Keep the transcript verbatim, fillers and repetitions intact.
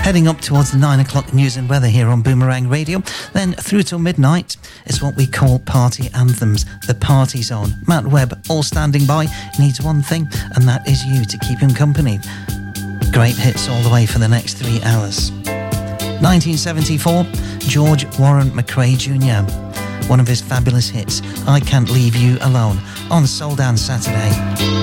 heading up towards the nine o'clock news and weather here on Boomerang Radio. Then through till midnight is what we call Party Anthems, the Party Zone. Matt Webb, all standing by, needs one thing, and that is you to keep him company. Great hits all the way for the next three hours. nineteen seventy-four, George Warren McRae Junior One of his fabulous hits, I Can't Leave You Alone, on Soul Dance Saturday.